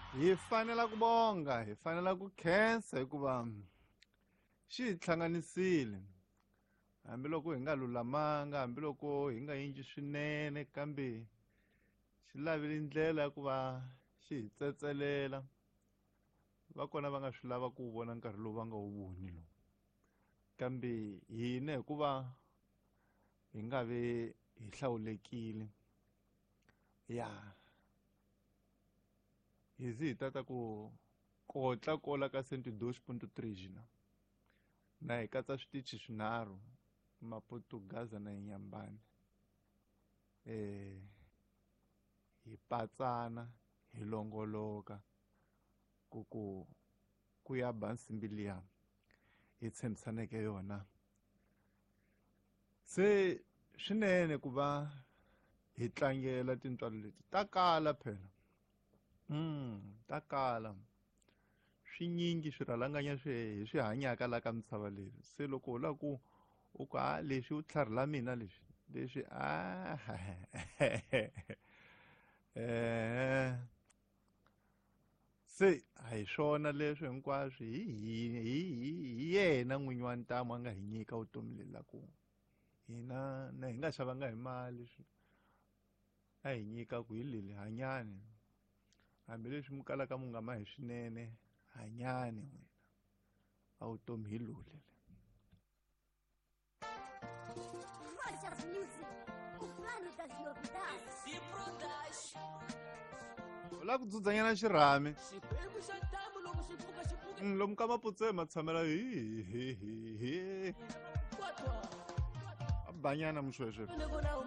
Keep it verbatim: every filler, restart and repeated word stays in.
hi fanela ku bonga hi fanela ku khensa hikuva xi hi hlanganisile hambiloko hi nga lulamanga hambiloko hi nga endli swinene kambe xi lavile ndlela ya ku va xi hi tsetselela va kona va nga swi lava ku vona nkarhi lowu va nga wu voni lowu kambe hina hikuva hi nga ve hi hlawulekile ya hi zi hi tata ku kotla kola ka cent dos point três jina na hi katsa switichi swinharhu maputugaza na inyambane eh hi patsana hi longoloka ku ku ku ya ba nsimbi liya hi tshembisaneke yona se swinene ku va hi tlangela tintswalo leti ta kala phela mm ta kala swinyingi swirhalanganya swi hi swi hanyaka la ka misava leyi se loko u la ku u ku ha leswi u tlharhi la mina leswi leswi a eh se a hi swona leswi hinkwaswo hi hi yena n'winyi wa ntamu a nga hi nyika vutomi lela ku hina na hi nga xavanga hi mali a hi nyika ku hi leli hanyani hambileswi mi kalaka mu nga ma hi swinene hanyani n'wina a vutomi hi lowu lele u lava ku dzudzanyana xirhami lomu ka maputseni ma tshamela hi hi hi hi a banyana muxwexwe